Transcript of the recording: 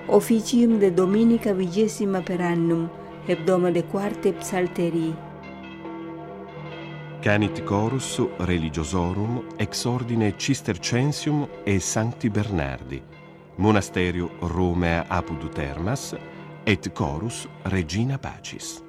Officium de Dominica 20 per annum, hebdomade quarte psalterii. Canit chorus religiosorum ex ordine Cistercensium e Sancti Bernardi, monasterio Romea apud Termas, et chorus Regina Pacis.